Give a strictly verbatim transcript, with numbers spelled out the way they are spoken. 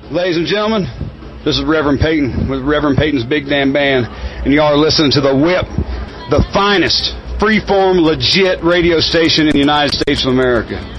Ladies and gentlemen, this is Reverend Peyton with Reverend Peyton's Big Damn Band, and y'all are listening to The Whip, the finest, free-form, legit radio station in the United States of America.